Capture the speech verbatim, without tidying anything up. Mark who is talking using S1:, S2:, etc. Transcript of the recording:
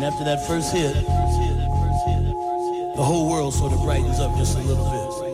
S1: And after that first hit, the whole world sort of brightens up just a little bit.